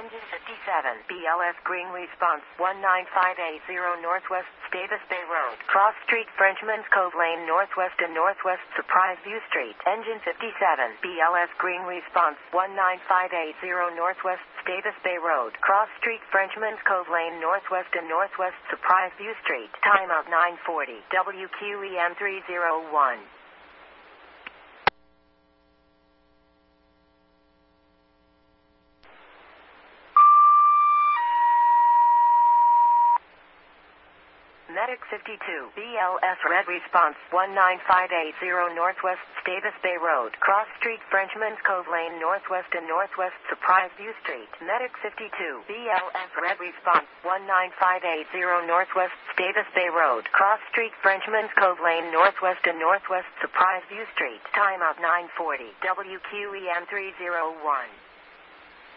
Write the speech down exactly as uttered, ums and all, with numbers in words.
Engine fifty-seven, B L S Green Response, one nine five eight zero Northwest Davis Bay Road, Cross Street, Frenchman's Cove Lane, Northwest and Northwest Surprise View Street. Engine fifty-seven, B L S Green Response, one nine five eight zero Northwest Davis Bay Road, Cross Street, Frenchman's Cove Lane, Northwest and Northwest Surprise View Street. Timeout nine forty, W Q E M three oh one. Medic fifty-two, B L S Red Response, one nine five eight zero Northwest Davis Bay Road, Cross Street, Frenchman's Cove Lane, Northwest and Northwest Surprise View Street. Medic fifty-two, B L S Red Response, one nine five eight zero Northwest Davis Bay Road, Cross Street, Frenchman's Cove Lane, Northwest and Northwest Surprise View Street. Timeout nine forty, W Q E M three oh one.